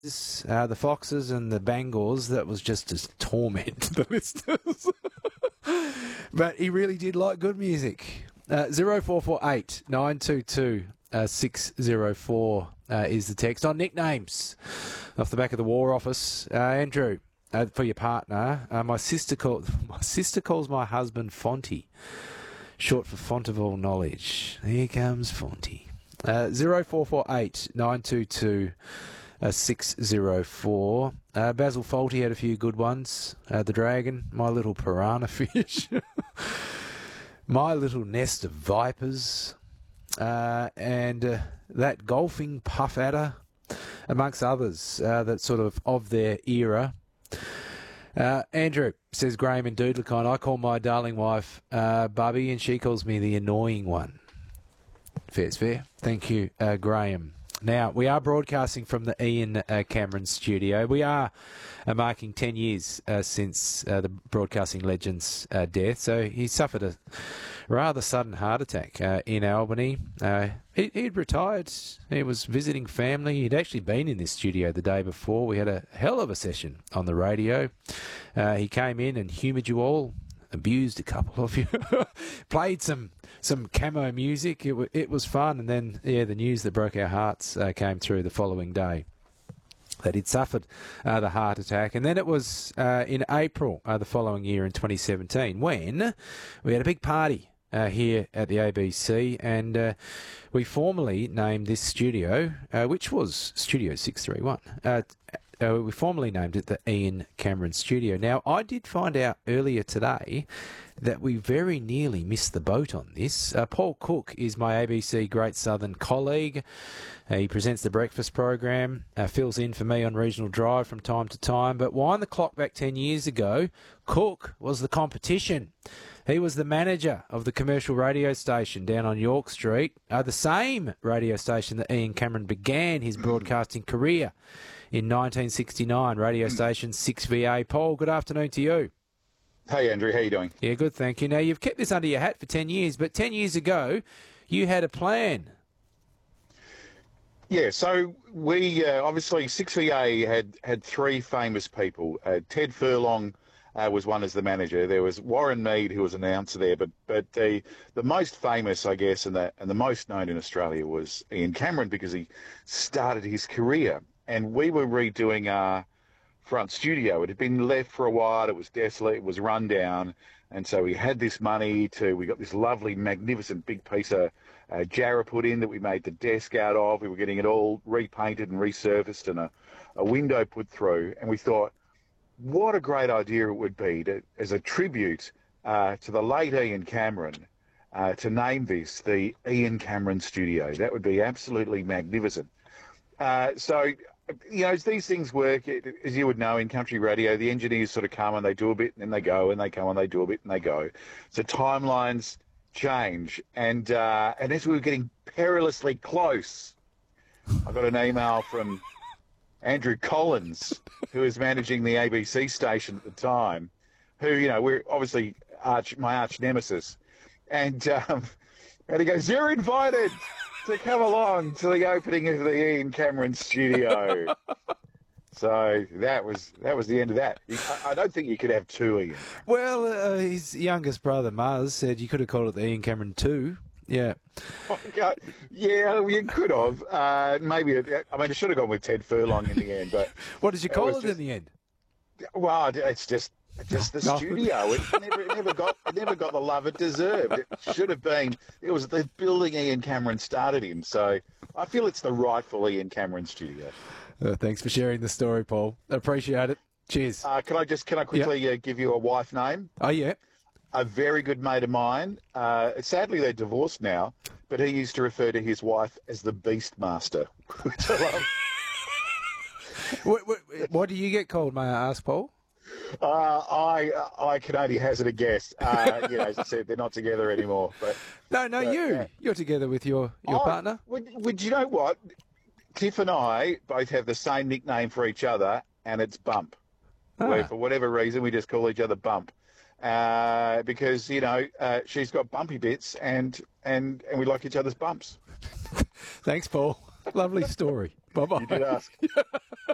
the Foxes and the Bangors, that was just as torment to the listeners. But he really did like good music. 0448 922 604 is the text. On nicknames, off the back of the War Office, Andrew, for your partner, my sister calls my husband Fonty, short for font of all knowledge. Here comes Fonty. 0448 922 604. Basil Faulty had a few good ones. The Dragon, My Little Piranha Fish, My Little Nest of Vipers, and That Golfing Puff Adder, amongst others that sort of their era. Andrew, says Graham in Doodlecon, I call my darling wife Bubby, and she calls me the annoying one. Fair's fair. Thank you, Graham. Now, we are broadcasting from the Ian Cameron studio. We are marking 10 years since the broadcasting legend's death. So he suffered a rather sudden heart attack in Albany. He'd retired. He was visiting family. He'd actually been in this studio the day before. We had a hell of a session on the radio. He came in and humoured you all, abused a couple of you, played some camo music. It was fun. And then, the news that broke our hearts came through the following day, that he'd suffered the heart attack. And then it was in April the following year in 2017 when we had a big party here at the ABC, and we formally named this studio, which was Studio 631, we formally named it the Ian Cameron Studio. Now, I did find out earlier today that we very nearly missed the boat on this. Paul Cook is my ABC Great Southern colleague. He presents the breakfast program, fills in for me on Regional Drive from time to time. But wind the clock back 10 years ago, Cook was the competition. He was the manager of the commercial radio station down on York Street, the same radio station that Ian Cameron began his broadcasting career in 1969, radio station 6VA. Paul, good afternoon to you. Hey, Andrew, how you doing? Yeah, good, thank you. Now, you've kept this under your hat for 10 years, but 10 years ago, you had a plan. Yeah, so we, obviously, 6VA had three famous people. Ted Furlong was one as the manager. There was Warren Mead, who was an announcer there, but the most famous, I guess, and the most known in Australia was Ian Cameron, because he started his career. And we were redoing our front studio. It had been left for a while. It was desolate. It was run down. And so we had this money we got this lovely, magnificent big piece of jarrah put in that we made the desk out of. We were getting it all repainted and resurfaced, and a window put through. And we thought, what a great idea it would be as a tribute to the late Ian Cameron, to name this the Ian Cameron Studio. That would be absolutely magnificent. So, as these things work, as you would know, in country radio, the engineers sort of come and they do a bit, and then they go, and they come and they do a bit, and they go. So timelines change. And as we were getting perilously close, I got an email from Andrew Collins, who was managing the ABC station at the time, who, we're obviously my arch nemesis. And he goes, "You're invited to come along to the opening of the Ian Cameron Studio." So that was the end of that. I don't think you could have two Ian. Well, his youngest brother, Muzz, said you could have called it the Ian Cameron 2. Yeah. Oh, God. Yeah, you could have. Maybe. I should have gone with Ted Furlong in the end. But what did you call it in the end? Well, it's just the studio. It never got the love it deserved. It should have been. It was the building Ian Cameron started in. So I feel it's the rightful Ian Cameron Studio. Thanks for sharing the story, Paul. Appreciate it. Cheers. Can I quickly give you a wife name? Oh, yeah. A very good mate of mine. Sadly, they're divorced now, but he used to refer to his wife as the Beastmaster, which I love. What do you get called, may I ask, Paul? I can only hazard a guess. As I said, they're not together anymore. But you're together with your partner. Would you know what? Tiff and I both have the same nickname for each other, and it's Bump. Where, for whatever reason, we just call each other Bump. Because she's got bumpy bits, and we like each other's bumps. Thanks, Paul. Lovely story. Bye bye. You did ask.